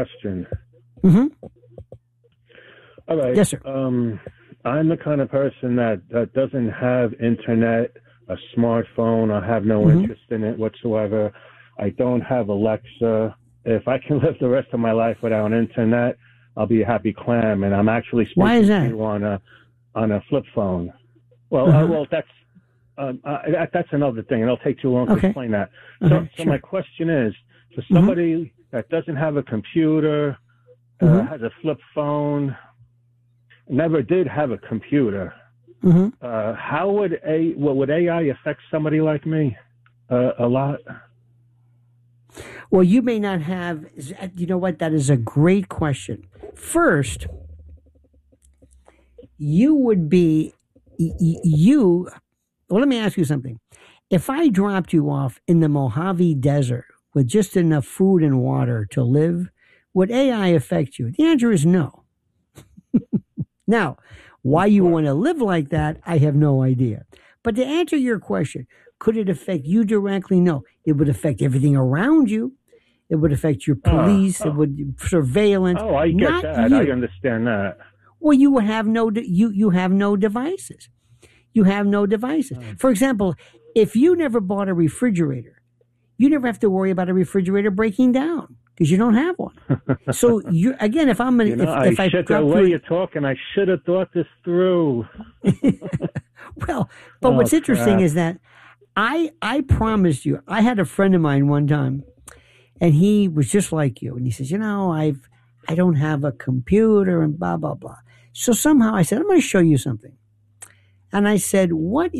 question. Mm-hmm. All right. Yes, sir. I'm the kind of person that doesn't have internet, a smartphone. I have no interest in it whatsoever. I don't have Alexa. If I can live the rest of my life without internet, I'll be a happy clam. And I'm actually speaking to you on a flip phone. Well, that's another thing, and it'll take too long to explain that. So my question is, for somebody that doesn't have a computer, has a flip phone, never did have a computer, how would AI affect somebody like me? A lot. Well, you may not have. You know what? That is a great question. First, you would be you. Well, let me ask you something. If I dropped you off in the Mojave Desert with just enough food and water to live, would AI affect you? The answer is no. Now, why you want to live like that, I have no idea. But to answer your question, could it affect you directly? No. It would affect everything around you. It would affect your police. It would surveillance. Oh, I get that. You. I understand that. Well, you would have you have no devices. You have no devices. For example, if you never bought a refrigerator, you never have to worry about a refrigerator breaking down because you don't have one. So you again, if I'm going to, the way you're talking, I should have thought this through. Well, but what's interesting is that I promised you. I had a friend of mine one time, and he was just like you, and he says, I don't have a computer and blah blah blah. So somehow I said, I'm going to show you something. And I said,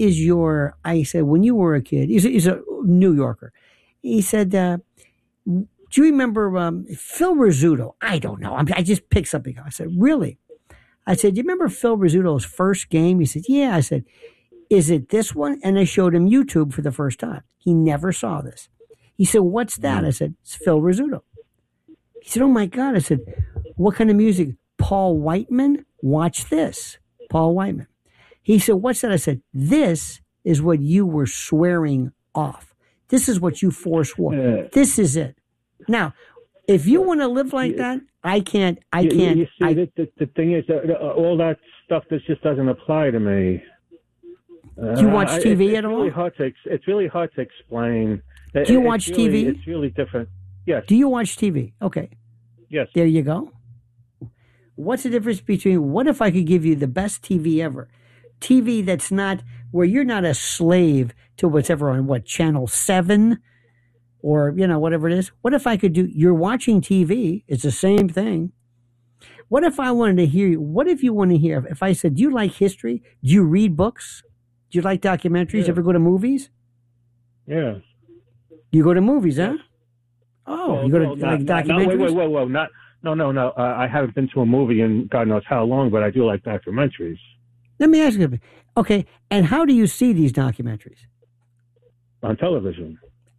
I said, when you were a kid, he's a New Yorker. He said, do you remember Phil Rizzuto? I don't know. I just picked something up. I said, really? I said, do you remember Phil Rizzuto's first game? He said, yeah. I said, is it this one? And I showed him YouTube for the first time. He never saw this. He said, what's that? I said, it's Phil Rizzuto. He said, oh my God. I said, what kind of music? Paul Whiteman? Watch this. Paul Whiteman. He said, what's that? I said, this is what you were swearing off. This is what you forswore. This is it. Now, if you want to live like that, I can't. You see, the thing is, all that stuff that just doesn't apply to me. Do you watch TV at all? It's really hard to explain. Do you watch TV? It's really different. Yes. Do you watch TV? Okay. Yes. There you go. What's the difference between, what if I could give you the best TV ever? TV that's not, where you're not a slave to whatever on channel 7 or, whatever it is. What if I could you're watching TV, it's the same thing. What if I wanted to hear you? What if you want to hear, if I said, do you like history? Do you read books? Do you like documentaries? Ever go to movies? Yeah. You go to movies, huh? Oh, you go to documentaries? Whoa. No. I haven't been to a movie in God knows how long, but I do like documentaries. Let me ask you, okay, and how do you see these documentaries? On television.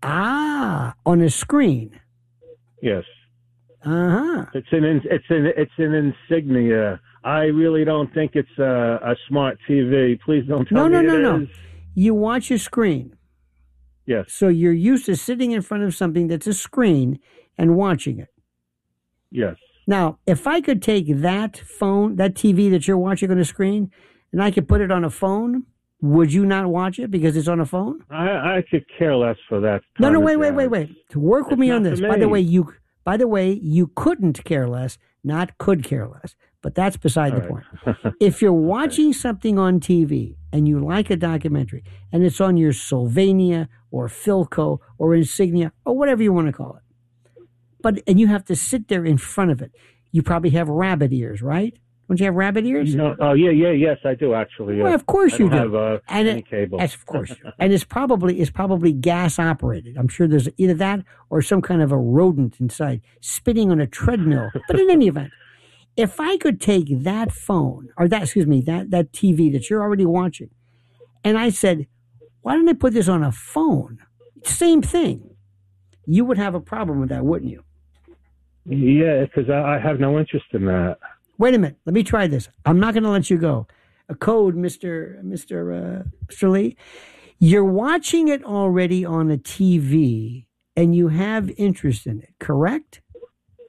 On a screen. Yes. It's an insignia. I really don't think it's a smart TV. Please don't tell me it is. You watch a screen. Yes. So you're used to sitting in front of something that's a screen and watching it. Yes. Now, if I could take that phone, that TV that you're watching on a screen, and I could put it on a phone, would you not watch it because it's on a phone? I could care less for that. No, wait. To work with me on this. By the way, you couldn't care less, not could care less. But that's beside the point. If you're watching something on TV and you like a documentary and it's on your Sylvania or Philco or Insignia or whatever you want to call it, and you have to sit there in front of it, you probably have rabbit ears, right? Don't you have rabbit ears? No. Oh, yes, I do actually. Well, of course you do. Have any cable. Of course, and it's probably gas operated. I'm sure there's either that or some kind of a rodent inside spinning on a treadmill. But in any event, if I could take that phone or that TV that you're already watching, and I said, why don't I put this on a phone? Same thing. You would have a problem with that, wouldn't you? Yeah, because I have no interest in that. Wait a minute. Let me try this. I'm not going to let you go. A code, Mr. Lee. You're watching it already on a TV, and you have interest in it, correct?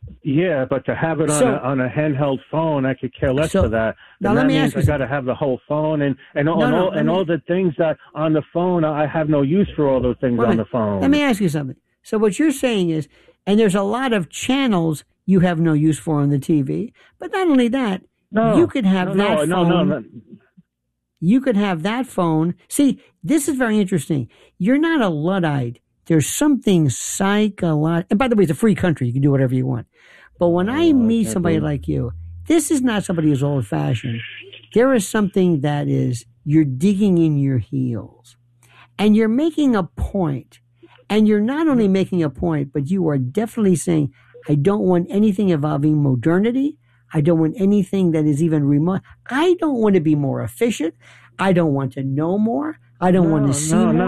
Yeah, but to have it on a handheld phone, I could care less for that. Now let me ask you, I got to have the whole phone and all the things that on the phone. I have no use for all those things on the phone. Let me ask you something. So what you're saying is, and there's a lot of channels you have no use for on the TV. But not only that, you could have that phone. You could have that phone. See, this is very interesting. You're not a Luddite. There's something psychological. And by the way, it's a free country. You can do whatever you want. But when I meet somebody like you, this is not somebody who's old-fashioned. There is something that is, you're digging in your heels. And you're making a point. And you're not only making a point, but you are definitely saying, I don't want anything involving modernity. I don't want anything that is even remote. I don't want to be more efficient. I don't want to know more. I don't want to see more.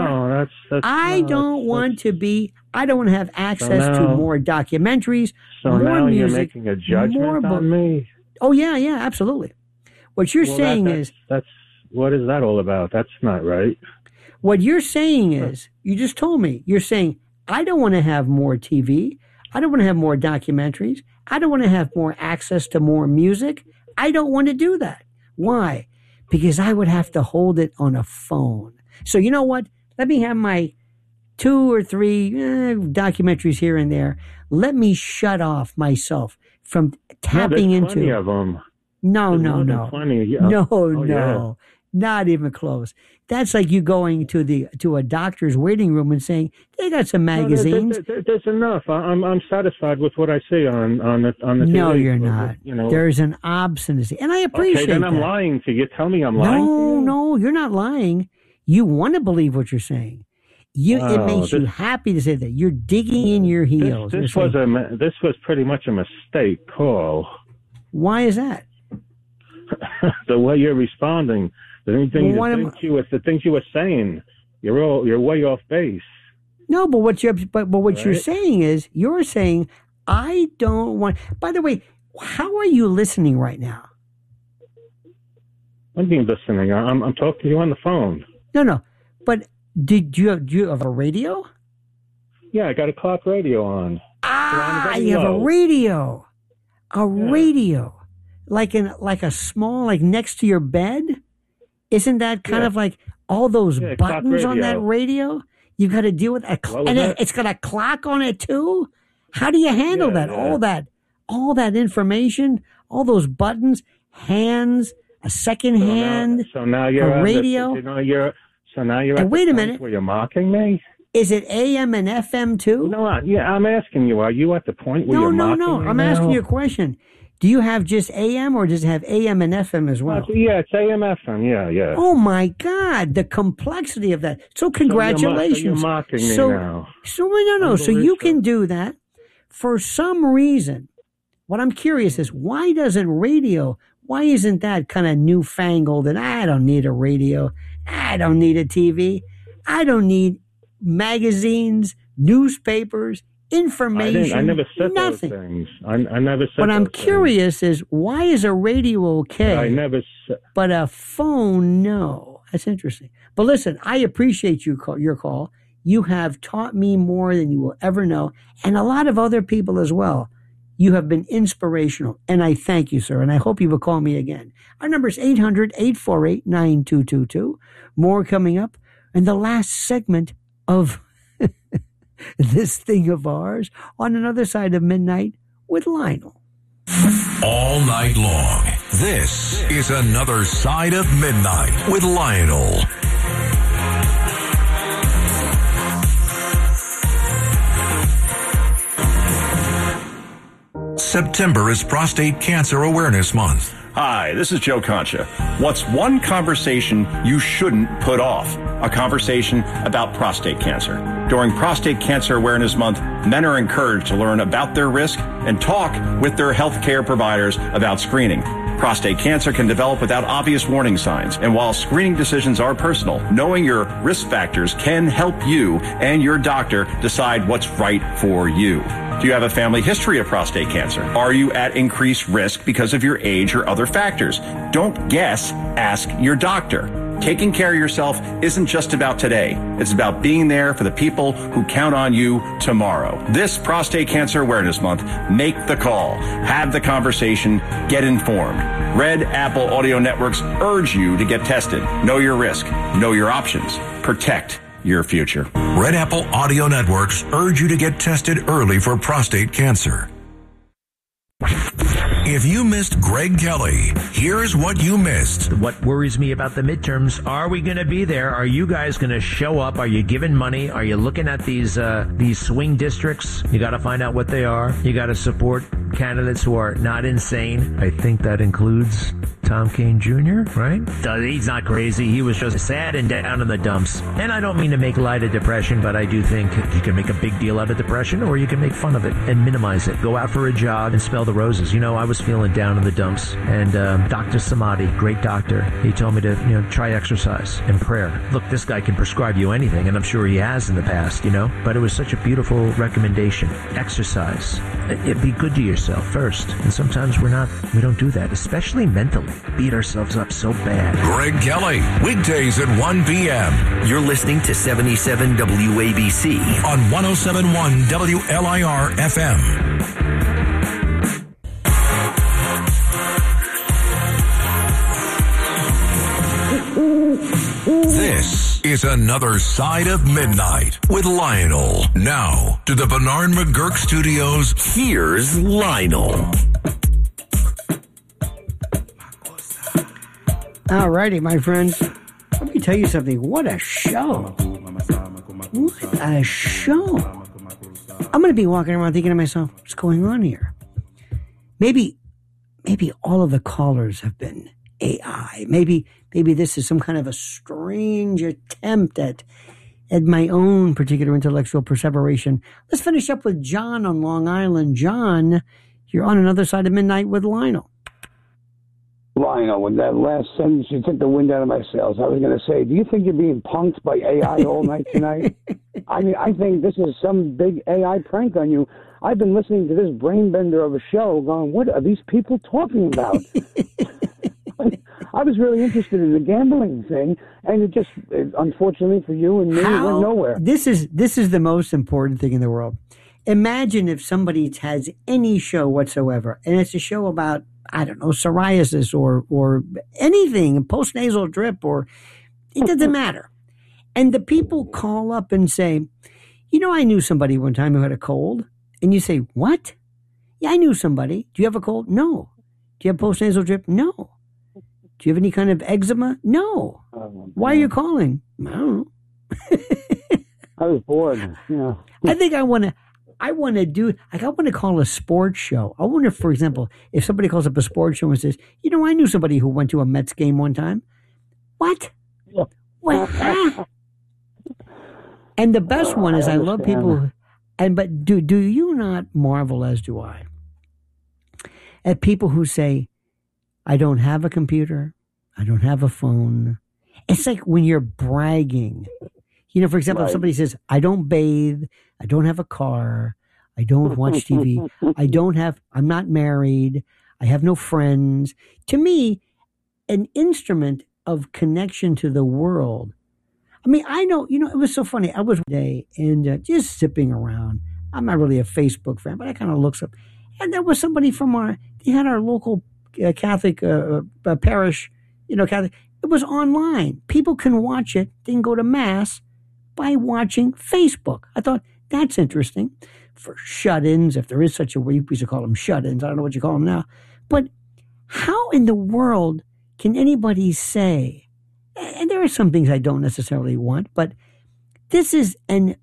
I don't want to have access to more documentaries, more now music. You're making a judgment on me? Oh, yeah, absolutely. What you're saying is... What is that all about? That's not right. What you're saying is, you just told me, you're saying, I don't want to have more TV. I don't want to have more documentaries. I don't want to have more access to more music. I don't want to do that. Why? Because I would have to hold it on a phone. So you know what? Let me have my 2 or 3 documentaries here and there. Let me shut off myself from tapping into. Plenty of them. No. Yeah. No. Not even close. That's like you going to a doctor's waiting room and saying they got some magazines. There's enough. I'm satisfied with what I see on the TV. No, you're not. There's an obstinacy, and I appreciate that. Okay, then I'm lying to you. Tell me I'm lying. No, you're not lying. You want to believe what you're saying. It makes you happy to say that. You're digging in your heels. This was pretty much a mistake call. Why is that? The way you're responding. The things you were saying, you're way off base. No, but what you're saying is, you're saying, I don't want. By the way, how are you listening right now? I'm being listening. I'm talking to you on the phone. No. But do you have a radio? Yeah, I got a clock radio on. You have a radio. Radio, like a small, like next to your bed. Isn't that kind of like all those buttons on that radio? You got to deal with it's got a clock on it too. How do you handle that? Yeah. All that information, all those buttons, hands, a second hand, now you're a radio. Wait a minute. Were you mocking me? Is it AM and FM too? No, I'm asking you. Are you at the point where you're mocking me? No. I'm asking you a question. Do you have just AM or does it have AM and FM as well? Yeah, it's AM, FM. Yeah. Oh my God, the complexity of that. So congratulations. So you're mocking me now. So you can do that. For some reason, what I'm curious is why isn't that kind of newfangled and I don't need a radio. I don't need a TV. I don't need magazines, newspapers, information. I never said nothing. Those things. I never said. What I'm curious is why is a radio okay? I never said. But a phone, no. That's interesting. But listen, I appreciate your call. You have taught me more than you will ever know, and a lot of other people as well. You have been inspirational, and I thank you, sir, and I hope you will call me again. Our number is 800-848-9222. More coming up in the last segment of this thing of ours on Another Side of Midnight with Lionel. All night long, this is Another Side of Midnight with Lionel. September is Prostate Cancer Awareness Month. Hi, this is Joe Concha. What's one conversation you shouldn't put off? A conversation about prostate cancer. During Prostate Cancer Awareness Month, men are encouraged to learn about their risk and talk with their healthcare providers about screening. Prostate cancer can develop without obvious warning signs, and while screening decisions are personal, knowing your risk factors can help you and your doctor decide what's right for you. Do you have a family history of prostate cancer? Are you at increased risk because of your age or other factors? Don't guess, ask your doctor. Taking care of yourself isn't just about today. It's about being there for the people who count on you tomorrow. This Prostate Cancer Awareness Month, make the call, have the conversation, get informed. Red Apple Audio Networks urge you to get tested. Know your risk, know your options, protect your future. Red Apple Audio Networks urge you to get tested early for prostate cancer. If you missed Greg Kelly, here's what you missed. What worries me about the midterms, are we going to be there? Are you guys going to show up? Are you giving money? Are you looking at these swing districts? You got to find out what they are. You got to support candidates who are not insane. I think that includes Tom Kean Jr., right? He's not crazy. He was just sad and down in the dumps. And I don't mean to make light of depression, but I do think you can make a big deal out of depression, or you can make fun of it and minimize it. Go out for a jog and smell the roses. You know, I was feeling down in the dumps, and Dr. Samadi, great doctor, he told me to, try exercise and prayer. Look, this guy can prescribe you anything, and I'm sure he has in the past, but it was such a beautiful recommendation. Exercise. Be good to yourself first. And sometimes we don't do that, especially mentally. Beat ourselves up so bad. Greg Kelly, weekdays at 1 p.m. You're listening to 77 WABC on 107.1 WLIR FM. This is Another Side of Midnight with Lionel. Now to the Bernard McGurk Studios. Here's Lionel. All righty, my friends. Let me tell you something. What a show. What a show. I'm going to be walking around thinking to myself, what's going on here? Maybe all of the callers have been AI. Maybe this is some kind of a strange attempt at my own particular intellectual perseveration. Let's finish up with John on Long Island. John, you're on Another Side of Midnight with Lionel. Lionel, with that last sentence, you took the wind out of my sails. I was going to say, do you think you're being punked by AI all night tonight? I mean, I think this is some big AI prank on you. I've been listening to this brain bender of a show going, what are these people talking about? I was really interested in the gambling thing, and it just, unfortunately for you and me, it went nowhere. This is the most important thing in the world. Imagine if somebody has any show whatsoever, and it's a show about, I don't know, psoriasis or anything, postnasal drip, or it doesn't matter. And the people call up and say, I knew somebody one time who had a cold. And you say, what? Yeah, I knew somebody. Do you have a cold? No. Do you have postnasal drip? No. Do you have any kind of eczema? No. Why are you calling? I don't know. I was bored. I think I want to call a sports show. I wonder, for example, if somebody calls up a sports show and says, I knew somebody who went to a Mets game one time. What? Yeah. What? And the best one is I love people, but do you not marvel, as do I, at people who say, I don't have a computer, I don't have a phone. It's like when you're bragging. For example, if somebody says, I don't bathe, I don't have a car, I don't watch TV, I'm not married, I have no friends. To me, an instrument of connection to the world. I mean, I know, it was so funny. I was one day and just zipping around. I'm not really a Facebook fan, but I kind of looked up. And there was somebody from they had our local Catholic parish, Catholic. It was online. People can watch it. They can go to Mass by watching Facebook. I thought, that's interesting. For shut-ins, if there is such a word, we used to call them shut-ins. I don't know what you call them now. But how in the world can anybody say, and there are some things I don't necessarily want, but this is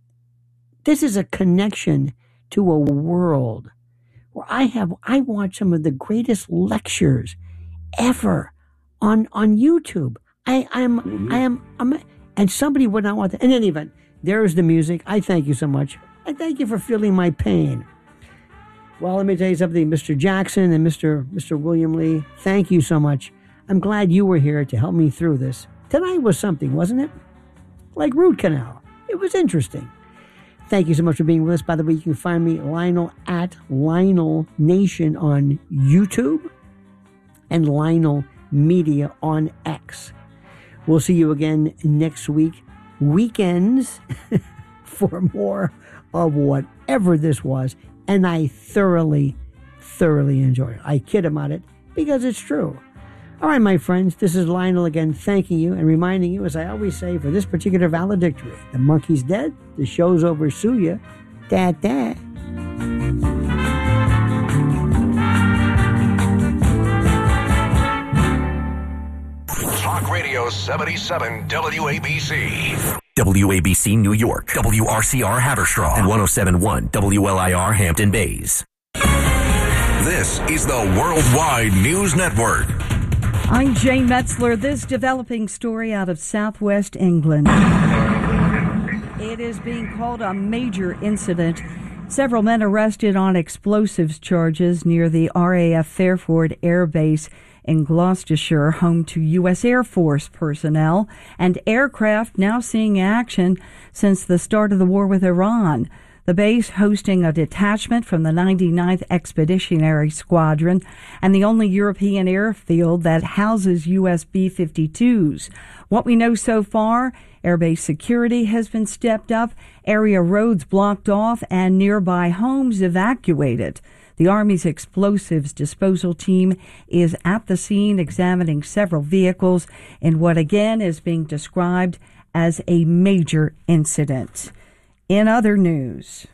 a connection to a world where I watch some of the greatest lectures ever on YouTube. And somebody would not want that. In any event, there's the music. I thank you so much. I thank you for feeling my pain. Well, let me tell you something, Mr. Jackson and Mr. William Lee, thank you so much. I'm glad you were here to help me through this. Tonight was something, wasn't it? Like root canal. It was interesting. Thank you so much for being with us. By the way, you can find me, Lionel, at Lionel Nation on YouTube and Lionel Media on X. We'll see you again next week. Weekends for more of whatever this was. And I thoroughly enjoyed it. I kid about it because it's true. All right, my friends, this is Lionel again thanking you and reminding you, as I always say, for this particular valedictory, the monkey's dead, the show's over, sue ya, da-da. Talk Radio 77 WABC. WABC New York, WRCR Haverstraw, and 107.1 WLIR Hampton Bays. This is the Worldwide News Network. I'm Jane Metzler. This developing story out of southwest England. It is being called a major incident. Several men arrested on explosives charges near the RAF Fairford Air Base in Gloucestershire, home to U.S. Air Force personnel and aircraft now seeing action since the start of the war with Iran. The base hosting a detachment from the 99th Expeditionary Squadron and the only European airfield that houses U.S. B-52s. What we know so far, airbase security has been stepped up, area roads blocked off, and nearby homes evacuated. The Army's explosives disposal team is at the scene examining several vehicles in what again is being described as a major incident. In other news,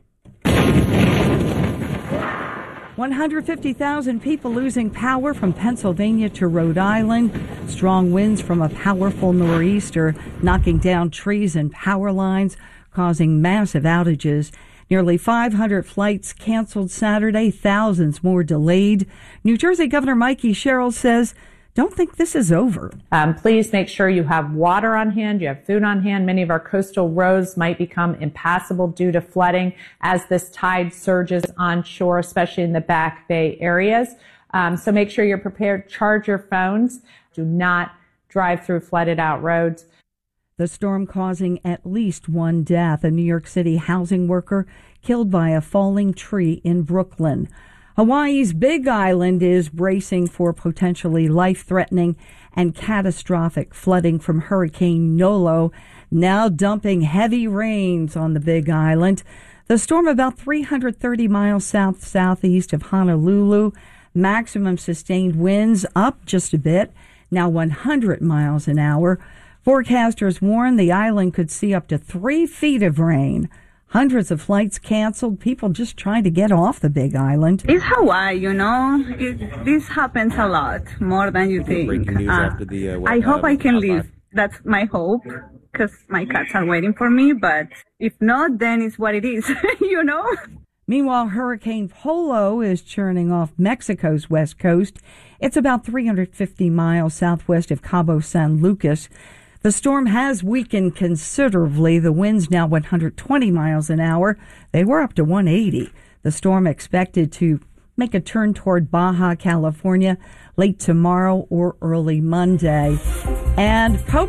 150,000 people losing power from Pennsylvania to Rhode Island. Strong winds from a powerful nor'easter knocking down trees and power lines, causing massive outages. Nearly 500 flights canceled Saturday, thousands more delayed. New Jersey Governor Mikey Sherrill says, don't think this is over. Please make sure you have water on hand, you have food on hand. Many of our coastal roads might become impassable due to flooding as this tide surges onshore, especially in the Back Bay areas. So make sure you're prepared. Charge your phones. Do not drive through flooded out roads. The storm causing at least one death. A New York City housing worker killed by a falling tree in Brooklyn. Hawaii's Big Island is bracing for potentially life-threatening and catastrophic flooding from Hurricane Nolo, now dumping heavy rains on the Big Island. The storm about 330 miles south-southeast of Honolulu. Maximum sustained winds up just a bit, now 100 miles an hour. Forecasters warn the island could see up to 3 feet of rain. Hundreds of flights canceled, people just trying to get off the Big Island. It's Hawaii, you know. This happens a lot, more than you think. Breaking news after the I hope I can leave. That's my hope, because my cats are waiting for me. But if not, then it's what it is, you know. Meanwhile, Hurricane Polo is churning off Mexico's west coast. It's about 350 miles southwest of Cabo San Lucas. The storm has weakened considerably. The winds now 120 miles an hour. They were up to 180. The storm expected to make a turn toward Baja California late tomorrow or early Monday. And Pope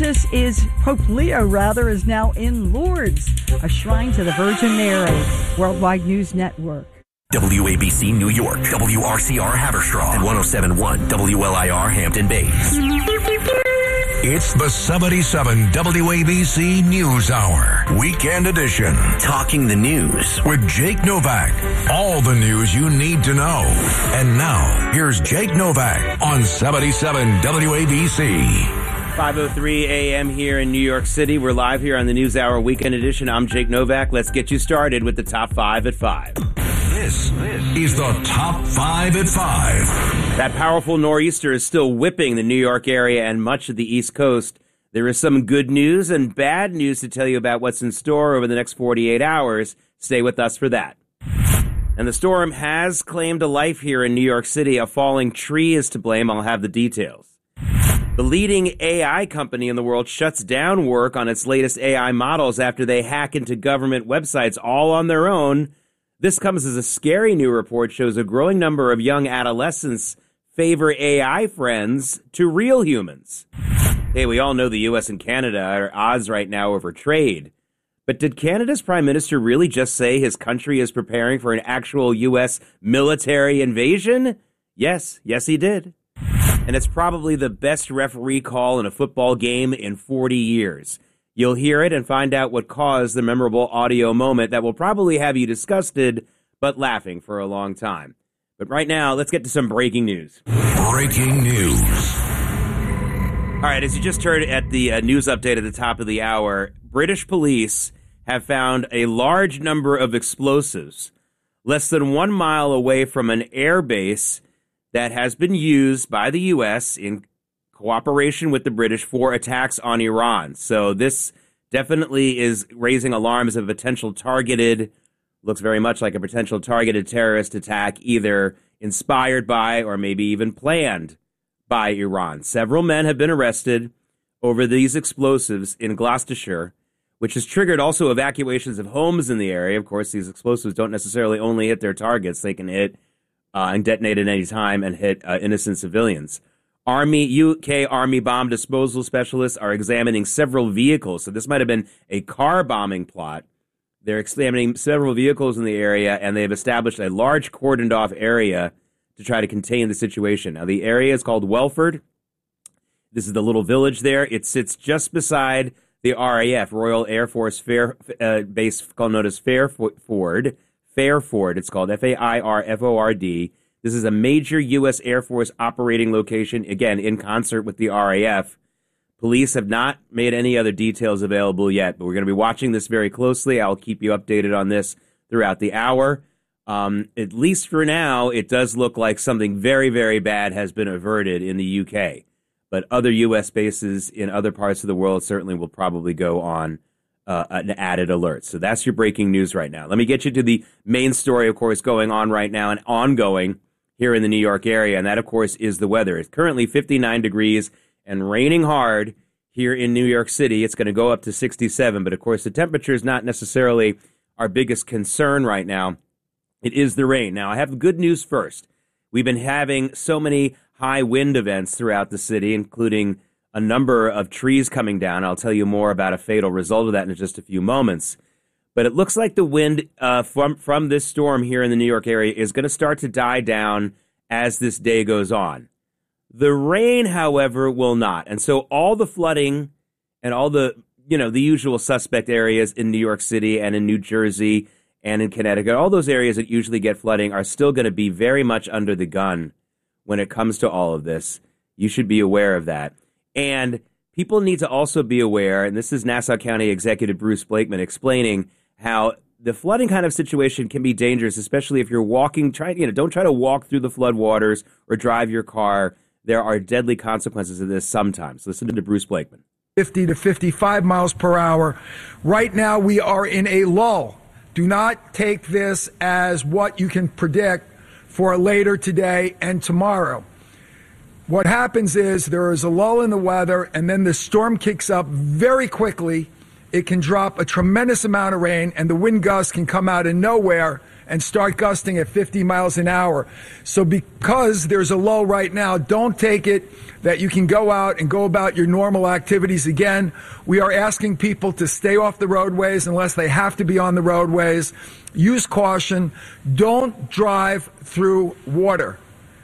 Leo is now in Lourdes, a shrine to the Virgin Mary. Worldwide News Network. WABC New York, WRCR Haverstraw, and 107.1 WLIR Hampton Bays. It's the 77 WABC News Hour, Weekend Edition. Talking the news with Jake Novak. All the news you need to know. And now, here's Jake Novak on 77 WABC. 5:03 a.m. here in New York City. We're live here on the News Hour Weekend Edition. I'm Jake Novak. Let's get you started with the Top 5 at 5. This is the Top 5 at 5. That powerful nor'easter is still whipping the New York area and much of the East Coast. There is some good news and bad news to tell you about what's in store over the next 48 hours. Stay with us for that. And the storm has claimed a life here in New York City. A falling tree is to blame. I'll have the details. The leading AI company in the world shuts down work on its latest AI models after they hack into government websites all on their own. This comes as a scary new report shows a growing number of young adolescents favor AI friends to real humans. Hey, we all know the U.S. and Canada are at odds right now over trade. But did Canada's Prime Minister really just say his country is preparing for an actual U.S. military invasion? Yes, he did. and it's probably the best referee call in a football game in 40 years. You'll hear it and find out what caused the memorable audio moment that will probably have you disgusted but laughing for a long time. But right now, let's get to some breaking news. Breaking news. All right, as you just heard at the news update at the top of the hour, British police have found a large number of explosives less than 1 mile away from an air base that has been used by the U.S. in cooperation with the British for attacks on Iran. So this definitely is raising alarms of potential targeted, looks very much like a potential targeted terrorist attack, either inspired by or maybe even planned by Iran. Several men have been arrested over these explosives in Gloucestershire, which has triggered also evacuations of homes in the area. Of course, these explosives don't necessarily only hit their targets. They can hit and detonate at any time and hit innocent civilians. UK Army bomb disposal specialists are examining several vehicles. So this might have been a car bombing plot. They're examining several vehicles in the area, and they've established a large cordoned off area to try to contain the situation. Now, the area is called Welford. This is the little village there. It sits just beside the RAF, Royal Air Force Base, known as Fairford. Fairford, it's called Fairford. This is a major U.S. Air Force operating location, again, in concert with the RAF. Police have not made any other details available yet, but we're going to be watching this very closely. I'll keep you updated on this throughout the hour. At least for now, it does look like something very, very bad has been averted in the UK. But other U.S. bases in other parts of the world certainly will probably go on an added alert. So that's your breaking news right now. Let me get you to the main story, of course, going on right now and ongoing here in the New York area. And that, of course, is the weather. It's currently 59 degrees and raining hard here in New York City. It's going to go up to 67. But, of course, the temperature is not necessarily our biggest concern right now. It is the rain. Now, I have good news first. We've been having so many high wind events throughout the city, including a number of trees coming down. I'll tell you more about a fatal result of that in just a few moments. But it looks like the wind from this storm here in the New York area is going to start to die down as this day goes on. The rain, however, will not. And so all the flooding and all the usual suspect areas in New York City and in New Jersey and in Connecticut, all those areas that usually get flooding are still going to be very much under the gun when it comes to all of this. You should be aware of that. And people need to also be aware, and this is Nassau County Executive Bruce Blakeman explaining how the flooding kind of situation can be dangerous, especially if you're walking, don't try to walk through the floodwaters or drive your car. There are deadly consequences of this sometimes. Listen to Bruce Blakeman. 50 to 55 miles per hour. Right now, we are in a lull. Do not take this as what you can predict for later today and tomorrow. What happens is there is a lull in the weather, and then the storm kicks up very quickly. It can drop a tremendous amount of rain, and the wind gusts can come out of nowhere and start gusting at 50 miles an hour. So because there's a lull right now, don't take it that you can go out and go about your normal activities again. We are asking people to stay off the roadways unless they have to be on the roadways. Use caution. Don't drive through water.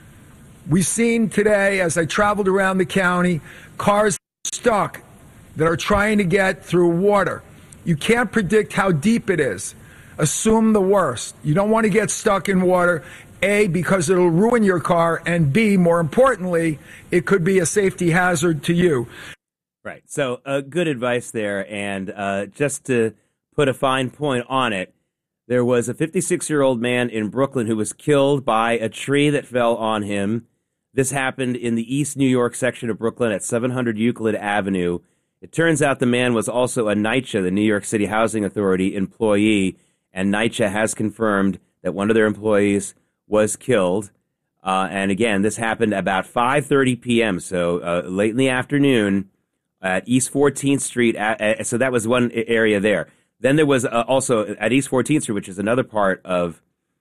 We've seen today, as I traveled around the county, cars stuck that are trying to get through water. You can't predict how deep it is. Assume the worst. You don't want to get stuck in water, A, because it'll ruin your car, and B, more importantly, it could be a safety hazard to you. Right. So good advice there. And just to put a fine point on it, there was a 56-year-old man in Brooklyn who was killed by a tree that fell on him. This happened in the East New York section of Brooklyn at 700 Euclid Avenue. It turns out the man was also a NYCHA, the New York City Housing Authority employee, and NYCHA has confirmed that one of their employees was killed. And again, this happened about 5:30 p.m., so late in the afternoon at East 14th Street. So that was one area there. Then there was also at East 14th Street, which is another part of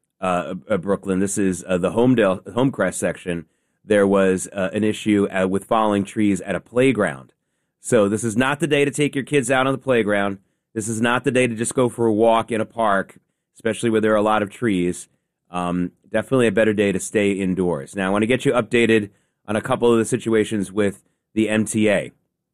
Brooklyn. This is the Homecrest section. There was an issue with falling trees at a playground. So this is not the day to take your kids out on the playground. This is not the day to just go for a walk in a park, especially where there are a lot of trees. Definitely a better day to stay indoors. Now, I want to get you updated on a couple of the situations with the MTA.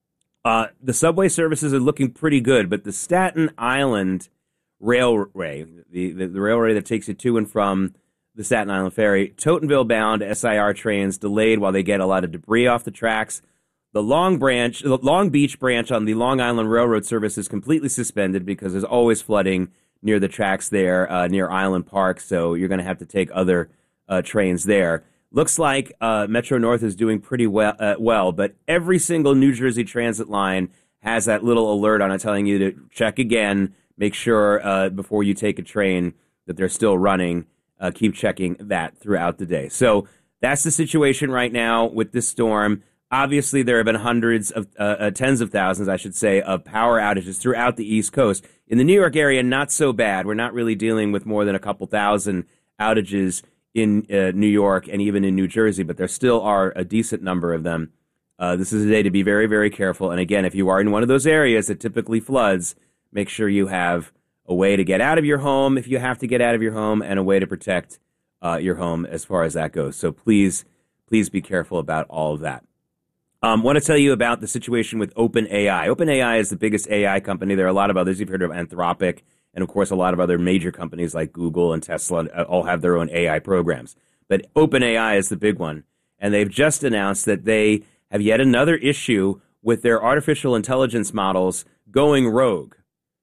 The subway services are looking pretty good, but the Staten Island Railway, the railway that takes you to and from the Staten Island Ferry, Totenville-bound SIR trains delayed while they get a lot of debris off the tracks. The Long Beach branch on the Long Island Railroad service is completely suspended because there's always flooding near the tracks there, near Island Park, so you're going to have to take other trains there. Looks like Metro North is doing pretty well, but every single New Jersey Transit line has that little alert on it telling you to check again, make sure before you take a train that they're still running. Keep checking that throughout the day. So that's the situation right now with this storm. Obviously, there have been hundreds of, tens of thousands, I should say, of power outages throughout the East Coast. In the New York area, not so bad. We're not really dealing with more than a couple thousand outages in New York and even in New Jersey, but there still are a decent number of them. This is a day to be very, very careful. And again, if you are in one of those areas that typically floods, make sure you have a way to get out of your home if you have to get out of your home, and a way to protect your home as far as that goes. So please be careful about all of that. Want to tell you about the situation with OpenAI. OpenAI is the biggest AI company. There are a lot of others. You've heard of Anthropic, and of course a lot of other major companies like Google and Tesla all have their own AI programs. But OpenAI is the big one, and they've just announced that they have yet another issue with their artificial intelligence models going rogue.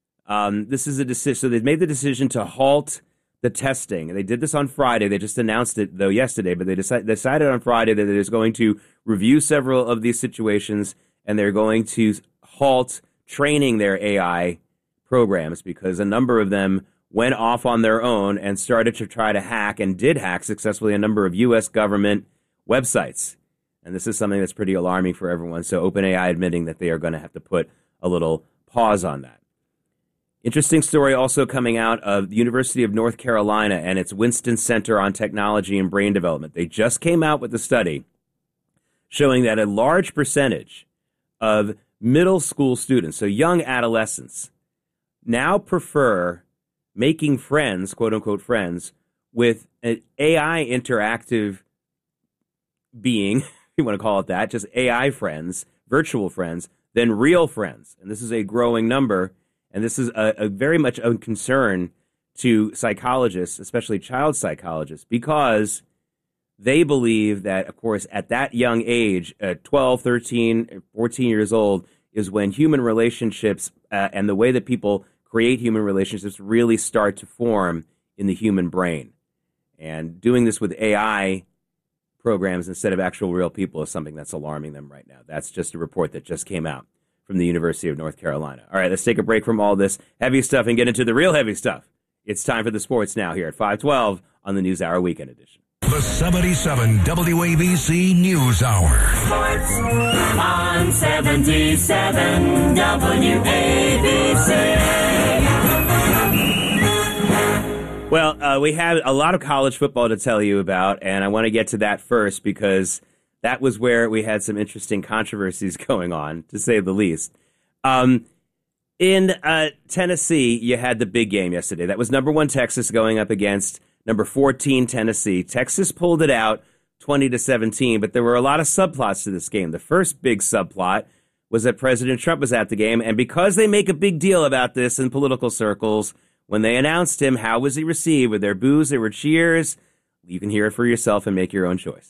This is a decision. So they've made the decision to halt the testing. They did this on Friday. They just announced it, though, yesterday. But they decided on Friday that they're going to review several of these situations, and they're going to halt training their AI programs because a number of them went off on their own and started to try to hack, and did hack successfully, a number of U.S. government websites. And this is something that's pretty alarming for everyone. So OpenAI admitting that they are going to have to put a little pause on that. Interesting story also coming out of the University of North Carolina and its Winston Center on Technology and Brain Development. They just came out with a study showing that a large percentage of middle school students, so young adolescents, now prefer making friends, quote-unquote friends, with an AI interactive being, if you want to call it that, just AI friends, virtual friends, than real friends. And this is a growing number. And this is a very much a concern to psychologists, especially child psychologists, because they believe that, of course, at that young age, 12, 13, 14 years old, is when human relationships and the way that people create human relationships really start to form in the human brain. And doing this with AI programs instead of actual real people is something that's alarming them right now. That's just a report that just came out from the University of North Carolina. All right, let's take a break from all this heavy stuff and get into the real heavy stuff. It's time for the sports now here at 512 on the NewsHour Weekend Edition. The 77 WABC News Hour. Sports on 77 WABC. Well, we have a lot of college football to tell you about, and I want to get to that first because that was where we had some interesting controversies going on, to say the least. In Tennessee, you had the big game yesterday. That was number 1 Texas going up against number 14 Tennessee. Texas pulled it out 20-17, but there were a lot of subplots to this game. The first big subplot was that President Trump was at the game, and because they make a big deal about this in political circles, when they announced him, how was he received? Were there boos? There were cheers? You can hear it for yourself and make your own choice.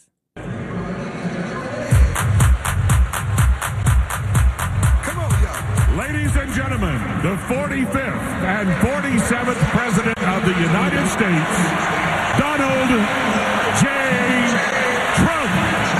Ladies and gentlemen, the 45th and 47th President of the United States, Donald J. Trump.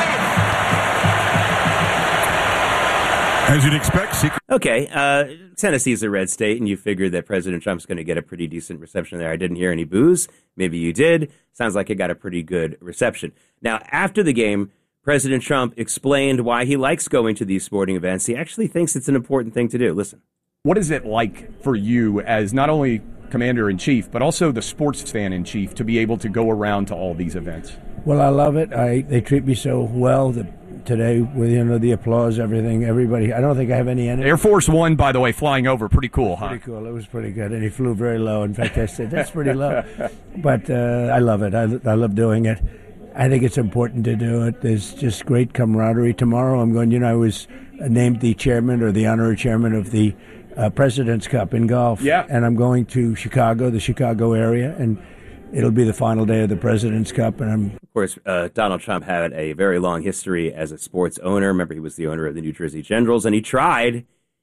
As you'd expect, Okay, Tennessee's a red state, and you figured that President Trump's going to get a pretty decent reception there. I didn't hear any boos. Maybe you did. Sounds like it got a pretty good reception. Now, after the game, President Trump explained why he likes going to these sporting events. He actually thinks it's an important thing to do. Listen. What is it like for you as not only commander-in-chief, but also the sports fan-in-chief to be able to go around to all these events? Well, I love it. They treat me so well today with, the applause, everything, everybody. I don't think I have any enemy. Air Force One, by the way, flying over. Pretty cool, huh? Pretty cool. It was pretty good. And he flew very low. In fact, I said, that's pretty low. But I love it. I love doing it. I think it's important to do it. There's just great camaraderie. Tomorrow I'm going, I was named the chairman or the honorary chairman of the President's Cup in golf. Yeah. And I'm going to Chicago, the Chicago area, and it'll be the final day of the President's Cup. And Of course, Donald Trump had a very long history as a sports owner. Remember, he was the owner of the New Jersey Generals, and he tried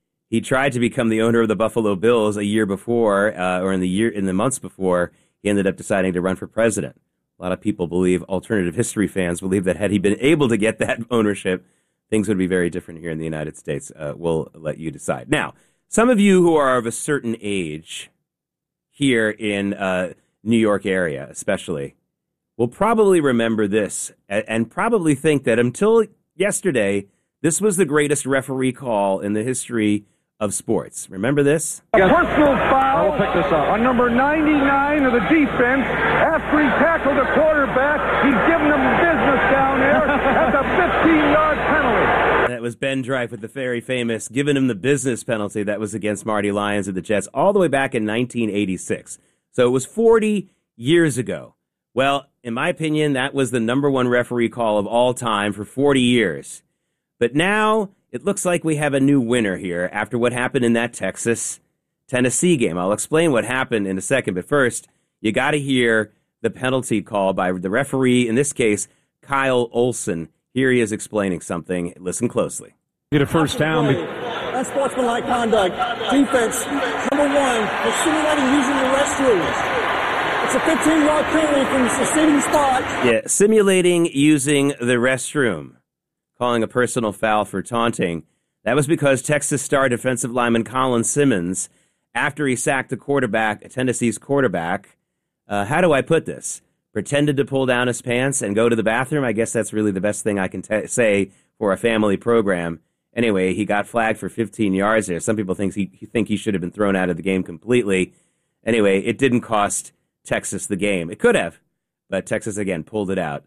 to become the owner of the Buffalo Bills a year before, or in the months before. He ended up deciding to run for president. A lot of people believe, alternative history fans believe, that had he been able to get that ownership, things would be very different here in the United States. We'll let you decide. Now, some of you who are of a certain age here in New York area, especially, will probably remember this and probably think that until yesterday, this was the greatest referee call in the history of sports. Remember this? A personal foul. I'll pick this up. On number 99 of the defense, after he tackled the quarterback, he's giving them business down there at the 15-yard penalty. That was Ben Dreif with the very famous giving him the business penalty. That was against Marty Lyons of the Jets all the way back in 1986. So it was 40 years ago. Well, in my opinion, that was the number one referee call of all time for 40 years. But now it looks like we have a new winner here after what happened in that Texas-Tennessee game. I'll explain what happened in a second, but first, you got to hear the penalty call by the referee, in this case, Kyle Olson. Here he is explaining something. Listen closely. Get a first down. Unsportsmanlike conduct. Defense, number one, for simulating using the restrooms. It's a 15-yard penalty from the succeeding spot. Yeah, simulating using the restroom. Calling a personal foul for taunting. That was because Texas star defensive lineman Colin Simmons, after he sacked the quarterback, Tennessee's quarterback, how do I put this? Pretended to pull down his pants and go to the bathroom. I guess that's really the best thing I can say for a family program. Anyway, he got flagged for 15 yards there. Some people think he should have been thrown out of the game completely. Anyway, it didn't cost Texas the game. It could have, but Texas, again, pulled it out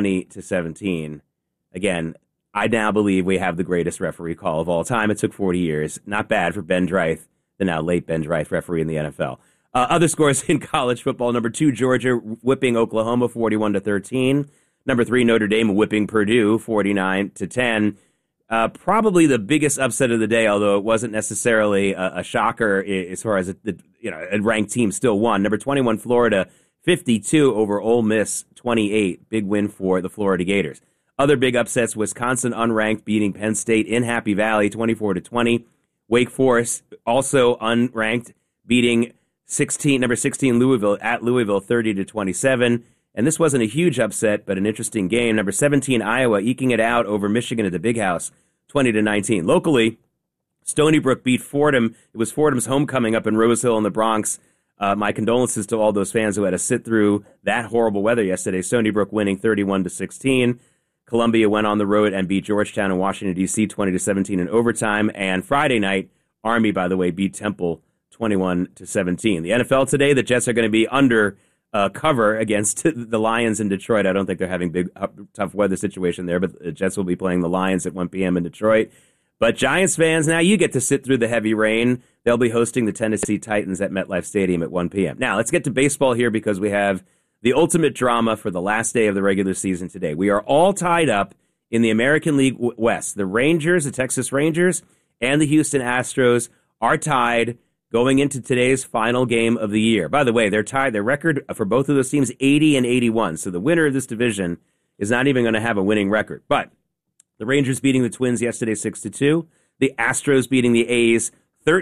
20-17. Again, I now believe we have the greatest referee call of all time. It took 40 years. Not bad for Ben Dreif, the now late Ben Dreif, referee in the NFL. Other scores in college football. Number 2, Georgia whipping Oklahoma 41-13. Number 3, Notre Dame whipping Purdue 49-10. Probably the biggest upset of the day, although it wasn't necessarily a shocker as far as a ranked team still won. Number 21, Florida 52 over Ole Miss 28. Big win for the Florida Gators. Other big upsets: Wisconsin unranked beating Penn State in Happy Valley 24-20. Wake Forest, also unranked, beating number 16 Louisville at Louisville 30-27. And this wasn't a huge upset, but an interesting game. Number 17 Iowa eking it out over Michigan at the Big House 20-19. Locally, Stony Brook beat Fordham. It was Fordham's homecoming up in Rose Hill in the Bronx. My condolences to all those fans who had to sit through that horrible weather yesterday. Stony Brook winning 31-16. Columbia went on the road and beat Georgetown and Washington, D.C. 20-17 in overtime. And Friday night, Army, by the way, beat Temple 21-17. The NFL today, the Jets are going to be under cover against the Lions in Detroit. I don't think they're having big, tough weather situation there, but the Jets will be playing the Lions at 1 p.m. in Detroit. But Giants fans, now you get to sit through the heavy rain. They'll be hosting the Tennessee Titans at MetLife Stadium at 1 p.m. Now, let's get to baseball here because we have the ultimate drama for the last day of the regular season today. We are all tied up in the American League West. The Rangers, the Texas Rangers, and the Houston Astros are tied going into today's final game of the year. By the way, they're tied. Their record for both of those teams, 80-81. So the winner of this division is not even going to have a winning record. But the Rangers beating the Twins yesterday 6-2. The Astros beating the A's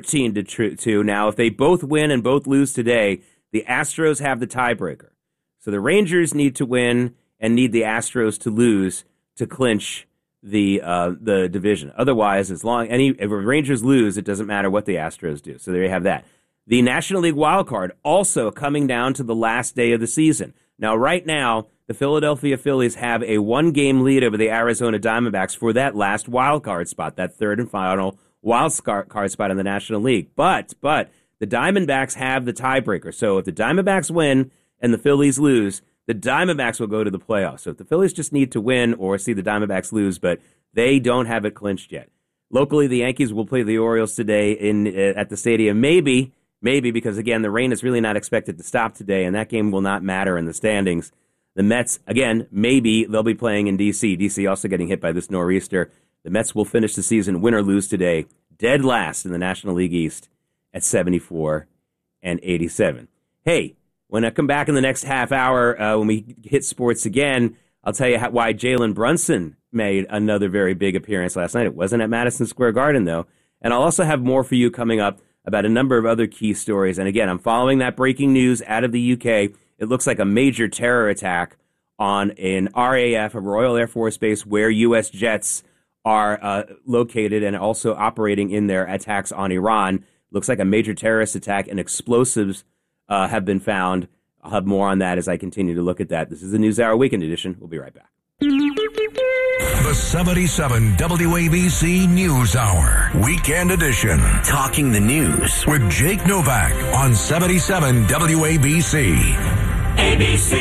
13-2. Now, if they both win and both lose today, the Astros have the tiebreaker. So the Rangers need to win and need the Astros to lose to clinch the division. Otherwise, if the Rangers lose, it doesn't matter what the Astros do. So there you have that. The National League wild card also coming down to the last day of the season. Now, right now, the Philadelphia Phillies have a 1-game lead over the Arizona Diamondbacks for that last wild card spot, that third and final wild card spot in the National League. But the Diamondbacks have the tiebreaker. So if the Diamondbacks win and the Phillies lose, the Diamondbacks will go to the playoffs. So if the Phillies just need to win or see the Diamondbacks lose, but they don't have it clinched yet. Locally, the Yankees will play the Orioles today at the stadium. Maybe because, again, the rain is really not expected to stop today, and that game will not matter in the standings. The Mets, again, maybe they'll be playing in D.C. D.C. also getting hit by this nor'easter. The Mets will finish the season, win or lose today, dead last in the National League East at 74 and 87. Hey, when I come back in the next half hour, when we hit sports again, I'll tell you why Jalen Brunson made another very big appearance last night. It wasn't at Madison Square Garden, though. And I'll also have more for you coming up about a number of other key stories. And again, I'm following that breaking news out of the UK. It looks like a major terror attack on an RAF, a Royal Air Force Base, where U.S. jets are located and also operating in their attacks on Iran. Looks like a major terrorist attack, and explosives have been found. I'll have more on that as I continue to look at that. This is the NewsHour Weekend Edition. We'll be right back. The 77 WABC NewsHour Weekend Edition. Talking the news with Jake Novak on 77 WABC. ABC.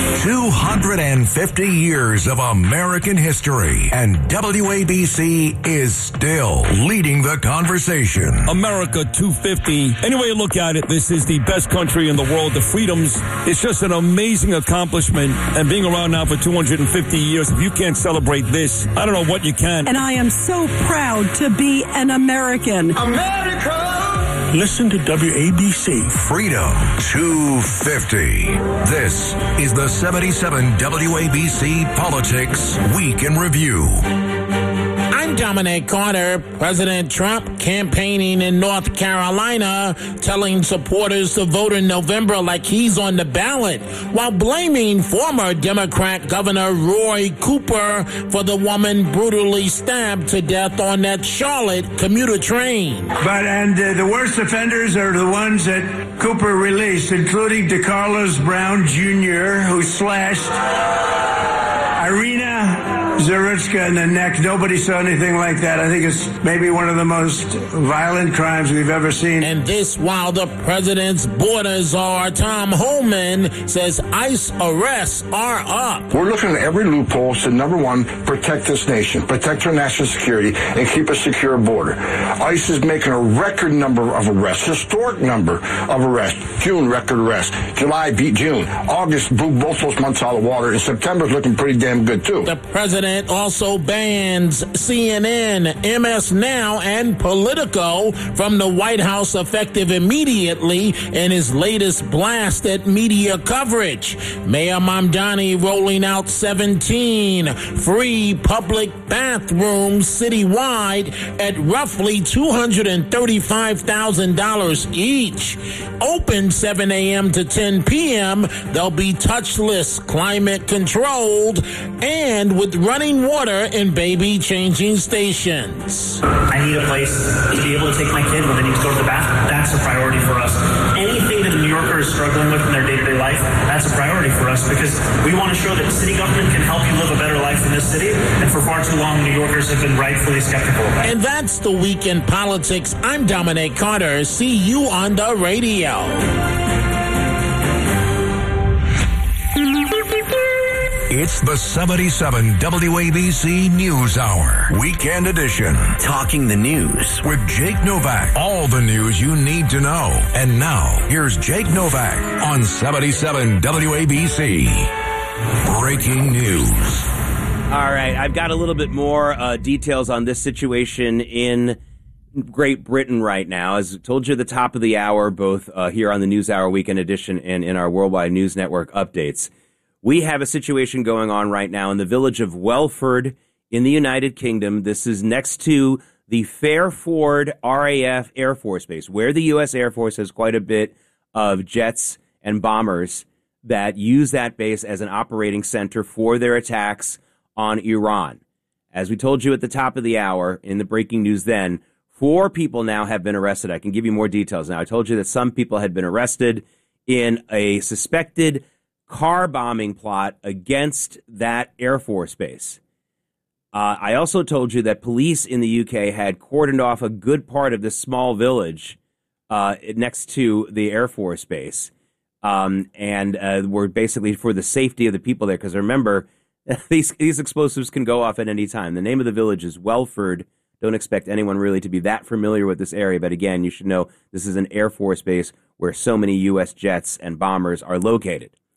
250 years of American history, and WABC is still leading the conversation. America 250. Any way you look at it, this is the best country in the world. The freedoms, it's just an amazing accomplishment. And being around now for 250 years, if you can't celebrate this, I don't know what you can. And I am so proud to be an American. America! Listen to WABC. Freedom 250. This is the 77 WABC Politics Week in Review. I'm Dominic Carter. President Trump campaigning in North Carolina, telling supporters to vote in November like he's on the ballot, while blaming former Democrat Governor Roy Cooper for the woman brutally stabbed to death on that Charlotte commuter train. And the worst offenders are the ones that Cooper released, including DeCarlos Brown Jr., who slashed Irina Zarutska in the neck. Nobody saw anything like that. I think it's maybe one of the most violent crimes we've ever seen. And this while the president's border czar, Tom Homan, says ICE arrests are up. We're looking at every loophole to, number one, protect this nation, protect our national security, and keep a secure border. ICE is making a record number of arrests, historic number of arrests. June, record arrests. July beat June. August blew both those months out of water. And September's looking pretty damn good, too. The president also bans CNN, MS Now, and Politico from the White House effective immediately in his latest blast at media coverage. Mayor Mamdani rolling out 17 free public bathrooms citywide at roughly $235,000 each. Open 7 a.m. to 10 p.m. They'll be touchless, climate controlled, and with running water in baby changing stations. I need a place to be able to take my kid when they need to go to the bathroom. That's a priority for us. Anything that a New Yorker is struggling with in their day-to-day life, that's a priority for us because we want to show that city government can help you live a better life in this city. And for far too long, New Yorkers have been rightfully skeptical of that. And that's the Week in Politics. I'm Dominic Carter. See you on the radio. It's the 77 WABC NewsHour Weekend Edition. Talking the news with Jake Novak. All the news you need to know. And now, here's Jake Novak on 77 WABC. Breaking news. All right, I've got a little bit more details on this situation in Great Britain right now. As I told you at the top of the hour, both here on the NewsHour Weekend Edition and in our Worldwide News Network updates, we have a situation going on right now in the village of Welford in the United Kingdom. This is next to the Fairford RAF Air Force Base, where the U.S. Air Force has quite a bit of jets and bombers that use that base as an operating center for their attacks on Iran. As we told you at the top of the hour in the breaking news then, 4 people now have been arrested. I can give you more details now. I told you that some people had been arrested in a suspected car bombing plot against that Air Force base. I also told you that police in the UK had cordoned off a good part of this small village next to the Air Force base, and were basically for the safety of the people there. Because remember, these explosives can go off at any time. The name of the village is Welford. Don't expect anyone really to be that familiar with this area, but again, you should know this is an Air Force base where so many U.S. jets and bombers are located.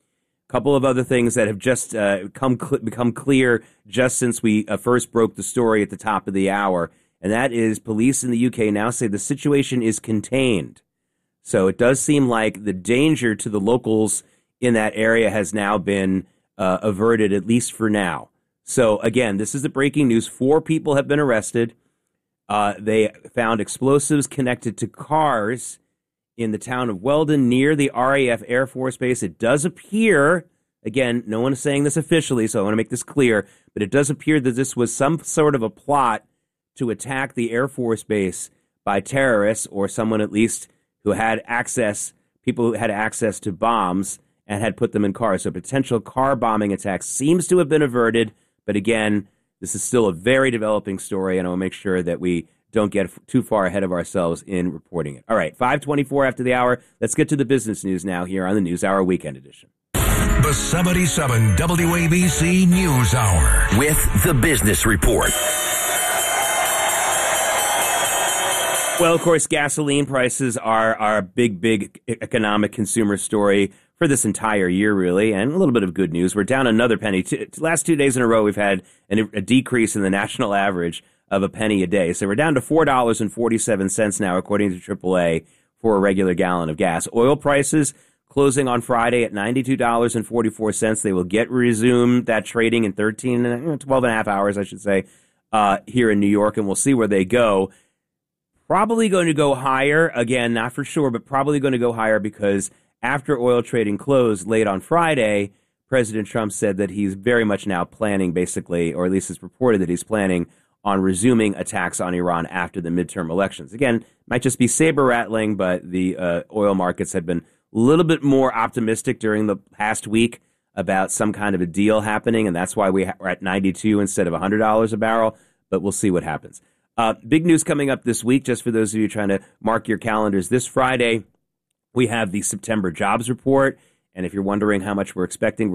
couple of other things that have just become clear just since we first broke the story at the top of the hour, and that is police in the UK now say the situation is contained. So it does seem like the danger to the locals in that area has now been averted, at least for now. So again, this is the breaking news. 4 people have been arrested. They found explosives connected to cars in the town of Weldon near the RAF Air Force Base. It does appear, again, no one is saying this officially, so I want to make this clear, but it does appear that this was some sort of a plot to attack the Air Force Base by terrorists or someone at least who had access, people who had access to bombs and had put them in cars. So potential car bombing attacks seems to have been averted, but again, this is still a very developing story, and I will make sure that we don't get too far ahead of ourselves in reporting it. All right, 5:24 after the hour. Let's get to the business news now here on the News Hour Weekend Edition. The 77 WABC News Hour with the Business Report. Well, of course, gasoline prices are a big economic consumer story for this entire year, really, and a little bit of good news. We're down another penny. Last 2 days in a row, we've had a decrease in the national average of a penny a day. So we're down to $4.47 now, according to AAA, for a regular gallon of gas. Oil prices closing on Friday at $92.44. They will get resumed that trading in 12 and a half hours, I should say, here in New York, and we'll see where they go. Probably going to go higher. Again, not for sure, but probably going to go higher because after oil trading closed late on Friday, President Trump said that he's very much now planning, basically, or at least it's reported that he's planning on resuming attacks on Iran after the midterm elections. Again, might just be saber-rattling, but the oil markets had been a little bit more optimistic during the past week about some kind of a deal happening, and that's why we're at $92 instead of $100 a barrel, but we'll see what happens. Big news coming up this week, just for those of you trying to mark your calendars. This Friday, we have the September jobs report, and if you're wondering how much we're expecting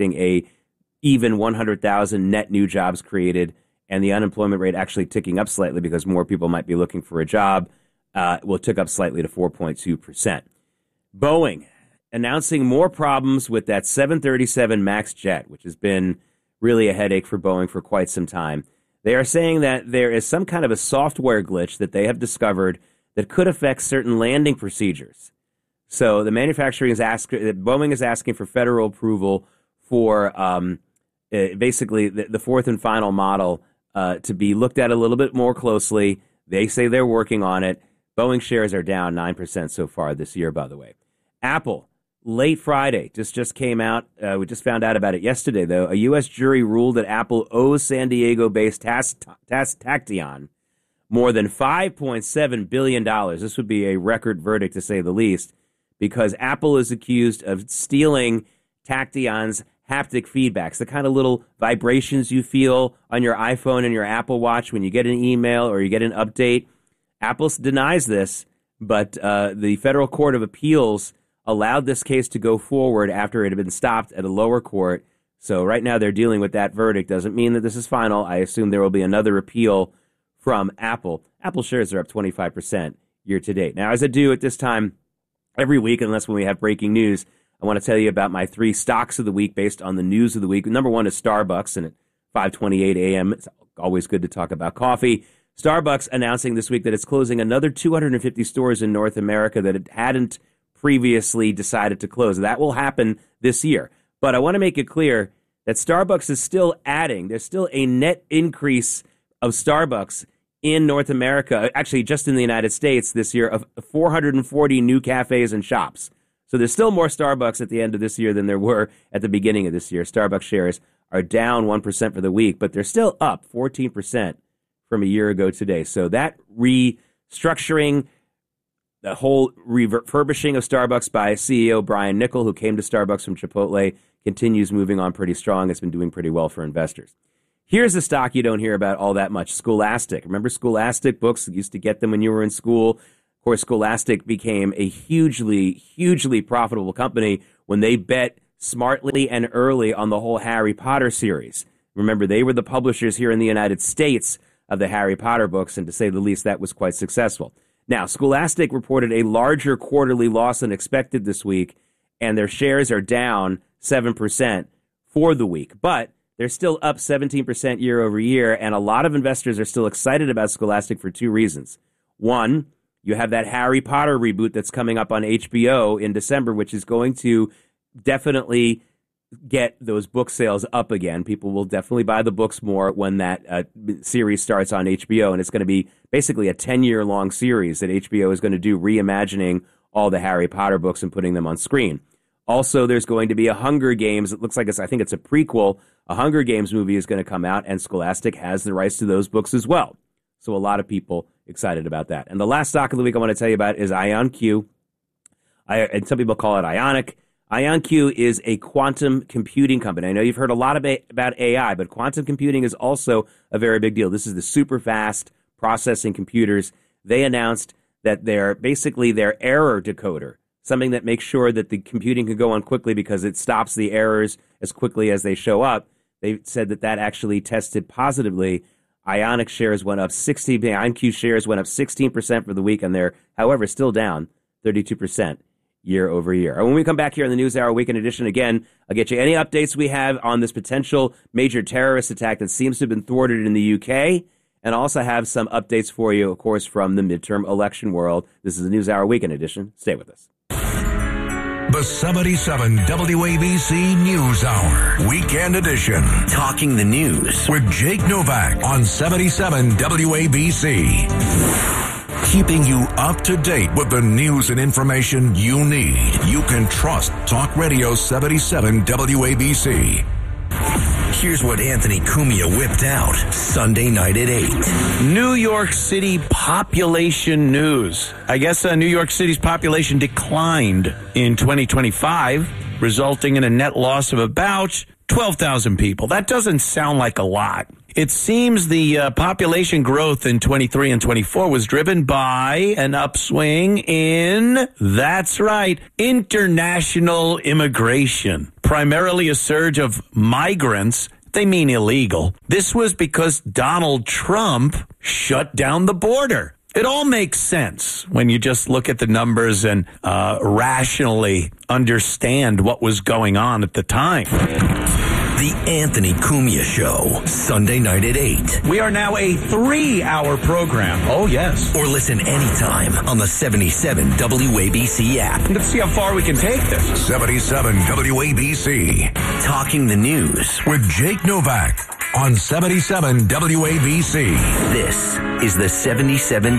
a even 100,000 net new jobs created, and the unemployment rate actually ticking up slightly because more people might be looking for a job, will tick up slightly to 4.2%. Boeing announcing more problems with that 737 MAX jet, which has been really a headache for Boeing for quite some time. They are saying that there is some kind of a software glitch that they have discovered that could affect certain landing procedures. So the Boeing is asking for federal approval for basically the fourth and final model to be looked at a little bit more closely. They say they're working on it. Boeing shares are down 9% so far this year, by the way. Apple, late Friday, just came out. We just found out about it yesterday, though. A U.S. jury ruled that Apple owes San Diego-based Tactian more than $5.7 billion. This would be a record verdict, to say the least, because Apple is accused of stealing Tactian's haptic feedbacks, the kind of little vibrations you feel on your iPhone and your Apple Watch when you get an email or you get an update. Apple denies this, but the Federal Court of Appeals allowed this case to go forward after it had been stopped at a lower court. So right now they're dealing with that verdict. Doesn't mean that this is final. I assume there will be another appeal from Apple. Apple shares are up 25% year to date. Now, as I do at this time every week, unless when we have breaking news, I want to tell you about my 3 stocks of the week based on the news of the week. Number 1 is Starbucks, and at 5:28 a.m., it's always good to talk about coffee. Starbucks announcing this week that it's closing another 250 stores in North America that it hadn't previously decided to close. That will happen this year. But I want to make it clear that Starbucks is still adding. There's still a net increase of Starbucks in North America, actually just in the United States this year, of 440 new cafes and shops. So there's still more Starbucks at the end of this year than there were at the beginning of this year. Starbucks shares are down 1% for the week, but they're still up 14% from a year ago today. So that restructuring, the whole refurbishing of Starbucks by CEO Brian Niccol, who came to Starbucks from Chipotle, continues moving on pretty strong. It's been doing pretty well for investors. Here's a stock you don't hear about all that much, Scholastic. Remember Scholastic books? You used to get them when you were in school. Of course, Scholastic became a hugely profitable company when they bet smartly and early on the whole Harry Potter series. Remember, they were the publishers here in the United States of the Harry Potter books, and to say the least, that was quite successful. Now, Scholastic reported a larger quarterly loss than expected this week, and their shares are down 7% for the week. But they're still up 17% year over year, and a lot of investors are still excited about Scholastic for two reasons. One, you have that Harry Potter reboot that's coming up on HBO in December, which is going to definitely get those book sales up again. People will definitely buy the books more when that series starts on HBO, and it's going to be basically a 10-year-long series that HBO is going to do, reimagining all the Harry Potter books and putting them on screen. Also, there's going to be a Hunger Games. It looks like I think it's a prequel. A Hunger Games movie is going to come out, and Scholastic has the rights to those books as well. So a lot of people excited about that. And the last stock of the week I want to tell you about is IonQ. And some people call it Ionic. IonQ is a quantum computing company. I know you've heard a lot about AI, but quantum computing is also a very big deal. This is the super fast processing computers. They announced that they're basically their error decoder, something that makes sure that the computing can go on quickly because it stops the errors as quickly as they show up. They said that actually tested positively. IonQ shares went up 16% for the week, and they're, however, still down 32% year over year. And when we come back here on the NewsHour Weekend Edition, again, I'll get you any updates we have on this potential major terrorist attack that seems to have been thwarted in the UK, and also have some updates for you, of course, from the midterm election world. This is the NewsHour Weekend Edition. Stay with us. The 77 WABC News Hour, Weekend Edition. Talking the news with Jake Novak on 77 WABC. Keeping you up to date with the news and information you need. You can trust Talk Radio 77 WABC. Here's what Anthony Cumia whipped out Sunday night at 8. New York City population news. I guess New York City's population declined in 2025, resulting in a net loss of about 12,000 people. That doesn't sound like a lot. It seems the population growth in 23 and 24 was driven by an upswing in, that's right, international immigration. Primarily a surge of migrants. They mean illegal. This was because Donald Trump shut down the border. It all makes sense when you just look at the numbers and rationally understand what was going on at the time. The Anthony Cumia Show, Sunday night at 8. We are now a 3-hour program. Oh, yes. Or listen anytime on the 77 WABC app. Let's see how far we can take this. 77 WABC. Talking the news with Jake Novak on 77 WABC. This is the 77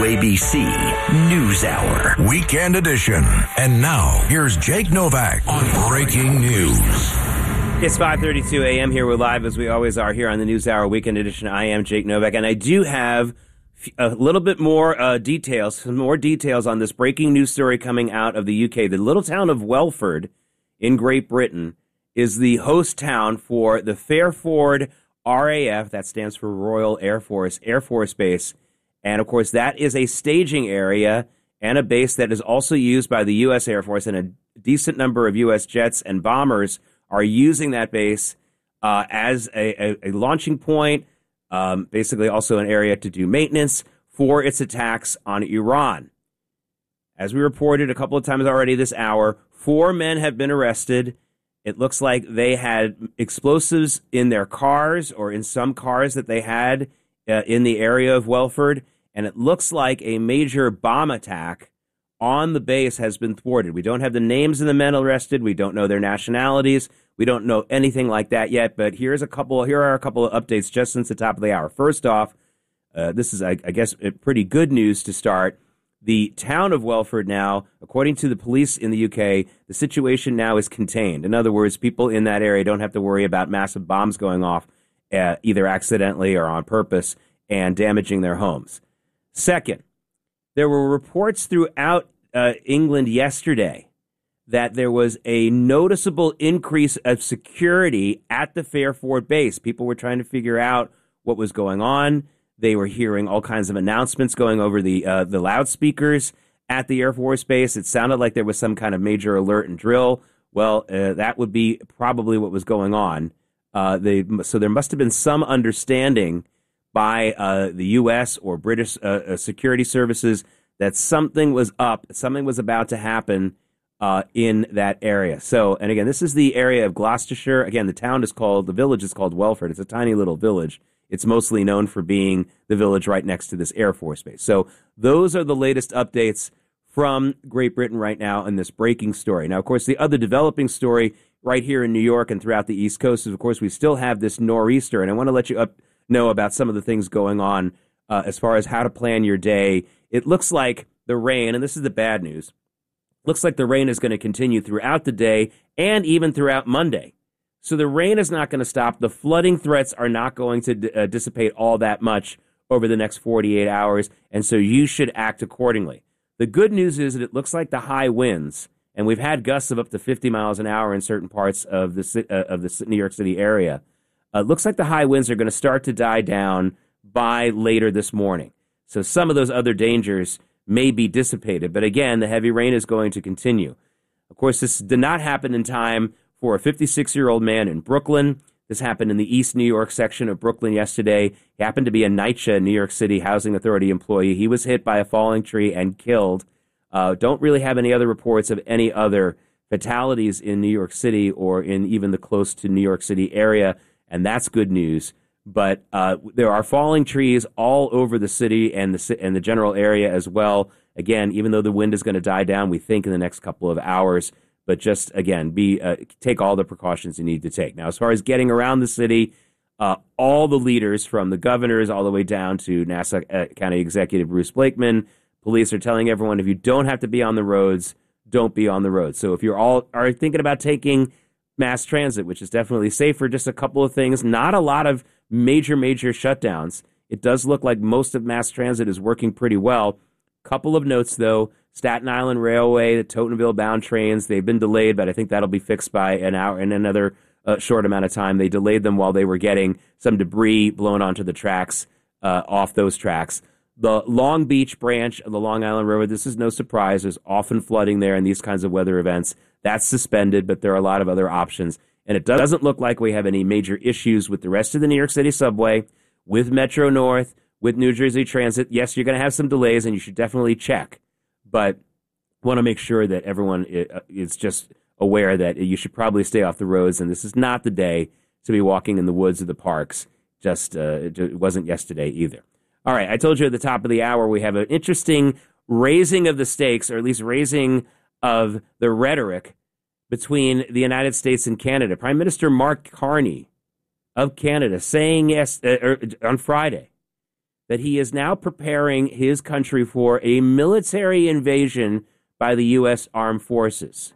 WABC News Hour, Weekend Edition. And now, here's Jake Novak on Breaking News. It's 5:32 a.m. here. We're live, as we always are, here on the NewsHour Weekend Edition. I am Jake Novak, and I do have a little bit more some more details on this breaking news story coming out of the UK. The little town of Welford in Great Britain is the host town for the Fairford RAF, that stands for Royal Air Force Base. And, of course, that is a staging area and a base that is also used by the U.S. Air Force, and a decent number of U.S. jets and bombers are using that base as a launching point, basically also an area to do maintenance for its attacks on Iran. As we reported a couple of times already this hour, 4 men have been arrested. It looks like they had explosives in their cars, or in some cars that they had in the area of Welford, and it looks like a major bomb attack on the base has been thwarted. We don't have the names of the men arrested. We don't know their nationalities. We don't know anything like that yet. But here are a couple of updates just since the top of the hour. First off, this is, I guess, pretty good news to start. The town of Welford now, according to the police in the UK, the situation now is contained. In other words, people in that area don't have to worry about massive bombs going off, either accidentally or on purpose, and damaging their homes. Second, there were reports throughout England yesterday that there was a noticeable increase of security at the Fairford base. People were trying to figure out what was going on. They were hearing all kinds of announcements going over the loudspeakers at the Air Force Base. It sounded like there was some kind of major alert and drill. Well, that would be probably what was going on. So there must have been some understanding by the U.S. or British security services that something was up, something was about to happen in that area. So, and again, this is the area of Gloucestershire. Again, the village is called Welford. It's a tiny little village. It's mostly known for being the village right next to this Air Force base. So those are the latest updates from Great Britain right now in this breaking story. Now, of course, the other developing story right here in New York and throughout the East Coast is, of course, we still have this nor'easter. And I want to let you know about some of the things going on as far as how to plan your day. It looks like the rain, and this is the bad news, looks like the rain is going to continue throughout the day and even throughout Monday. So the rain is not going to stop. The flooding threats are not going to dissipate all that much over the next 48 hours, and so you should act accordingly. The good news is that it looks like the high winds, and we've had gusts of up to 50 miles an hour in certain parts of the New York City area. Looks like the high winds are going to start to die down by later this morning. So some of those other dangers may be dissipated. But again, the heavy rain is going to continue. Of course, this did not happen in time for a 56-year-old man in Brooklyn. This happened in the East New York section of Brooklyn yesterday. He happened to be a NYCHA, New York City Housing Authority employee. He was hit by a falling tree and killed. Don't really have any other reports of any other fatalities in New York City or in even the close to New York City area, and that's good news. But there are falling trees all over the city and the general area as well. Again, even though the wind is going to die down, we think in the next couple of hours. But just, again, take all the precautions you need to take. Now, as far as getting around the city, all the leaders from the governors all the way down to Nassau County Executive Bruce Blakeman, police are telling everyone if you don't have to be on the roads, don't be on the roads. So if you're all are thinking about taking mass transit, which is definitely safer, just a couple of things, not a lot of major shutdowns. It does look like most of mass transit is working pretty well. Couple of notes, though. Staten Island Railway, the Totenville-bound trains, they've been delayed, but I think that'll be fixed by an hour in another short amount of time. They delayed them while they were getting some debris blown onto the tracks, off those tracks. The Long Beach branch of the Long Island Railroad, this is no surprise. There's often flooding there in these kinds of weather events. That's suspended, but there are a lot of other options. And it doesn't look like we have any major issues with the rest of the New York City subway, with Metro North, with New Jersey Transit. Yes, you're going to have some delays, and you should definitely check. But want to make sure that everyone is just aware that you should probably stay off the roads, and this is not the day to be walking in the woods or the parks. It wasn't yesterday either. All right, I told you at the top of the hour we have an interesting raising of the stakes, or at least raising of the rhetoric between the United States and Canada. Prime Minister Mark Carney of Canada saying on Friday that he is now preparing his country for a military invasion by the U.S. Armed Forces.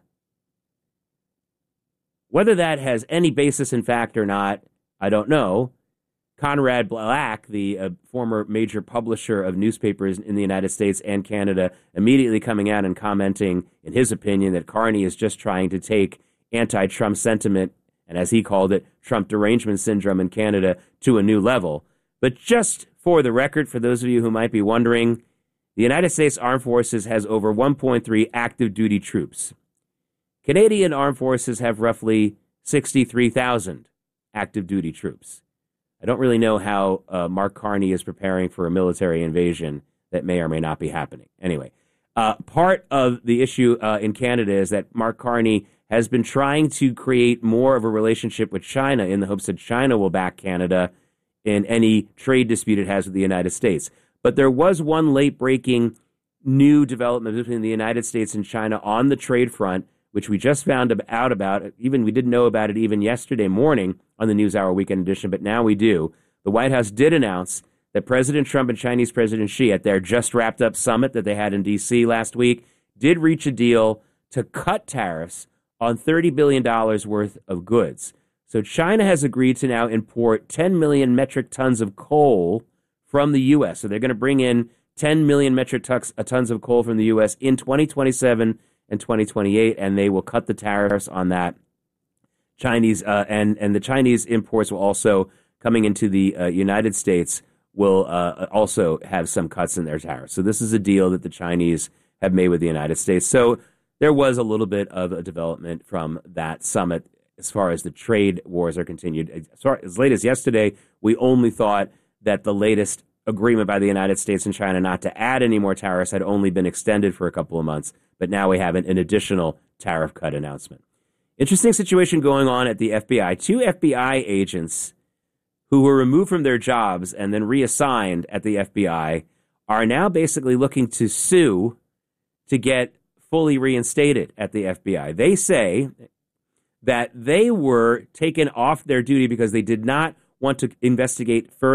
Whether that has any basis in fact or not, I don't know. Conrad Black, the former major publisher of newspapers in the United States and Canada, immediately coming out and commenting, in his opinion, that Carney is just trying to take anti-Trump sentiment, and as he called it, Trump derangement syndrome in Canada, to a new level. But just for the record, for those of you who might be wondering, the United States Armed Forces has over 1.3 active duty troops. Canadian Armed Forces have roughly 63,000 active duty troops. I don't really know how Mark Carney is preparing for a military invasion that may or may not be happening. Anyway, part of the issue in Canada is that Mark Carney has been trying to create more of a relationship with China in the hopes that China will back Canada in any trade dispute it has with the United States. But there was one late-breaking new development between the United States and China on the trade front, which we just found out about. Even we didn't know about it even yesterday morning on the NewsHour Weekend Edition, but now we do. The White House did announce that President Trump and Chinese President Xi, at their just-wrapped-up summit that they had in D.C. last week, did reach a deal to cut tariffs on $30 billion worth of goods. So China has agreed to now import 10 million metric tons of coal from the U.S. So they're going to bring in 10 million metric tons of coal from the U.S. in 2027 and 2028, and they will cut the tariffs on that. Chinese and the Chinese imports will also, coming into the United States, will also have some cuts in their tariffs. So this is a deal that the Chinese have made with the United States. So there was a little bit of a development from that summit as far as the trade wars are continued. As late as yesterday, we only thought that the latest agreement by the United States and China not to add any more tariffs had only been extended for a couple of months. But now we have an additional tariff cut announcement. Interesting situation going on at the FBI. 2 FBI agents who were removed from their jobs and then reassigned at the FBI are now basically looking to sue to get fully reinstated at the FBI. They say that they were taken off their duty because they did not want to investigate further